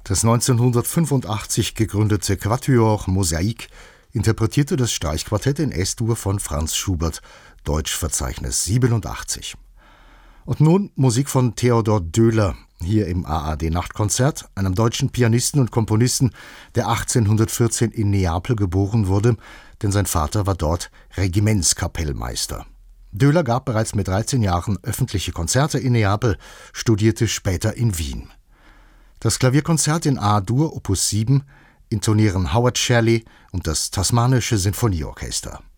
Das 1985 gegründete Quatuor Mosaik interpretierte das Streichquartett in S-Dur von Franz Schubert, Deutschverzeichnis 87. Und nun Musik von Theodor Döhler, hier im ARD-Nachtkonzert, einem deutschen Pianisten und Komponisten, der 1814 in Neapel geboren wurde, denn sein Vater war dort Regimentskapellmeister. Döhler gab bereits mit 13 Jahren öffentliche Konzerte in Neapel, studierte später in Wien. Das Klavierkonzert in A-Dur Opus 7 intonieren Howard Shirley und das Tasmanische Sinfonieorchester.